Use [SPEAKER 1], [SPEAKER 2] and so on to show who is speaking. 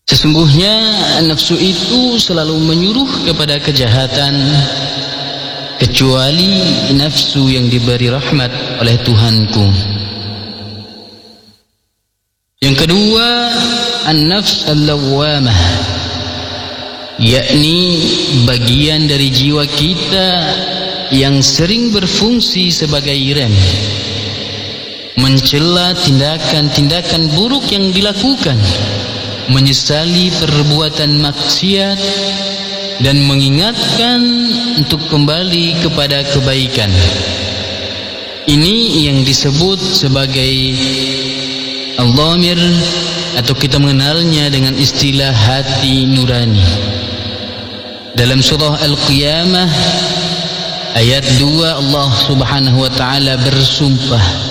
[SPEAKER 1] Sesungguhnya nafsu itu selalu menyuruh kepada kejahatan, kecuali nafsu yang diberi rahmat oleh Tuhanku. Yang kedua, an-nafs al-lawwamah, yakni bagian dari jiwa kita yang sering berfungsi sebagai rem, mencela tindakan-tindakan buruk yang dilakukan, menyesali perbuatan maksiat, dan mengingatkan untuk kembali kepada kebaikan. Ini yang disebut sebagai al-dhamir, atau kita mengenalnya dengan istilah hati nurani. Dalam surah Al-Qiyamah ayat 2, Allah Subhanahu wa ta'ala bersumpah,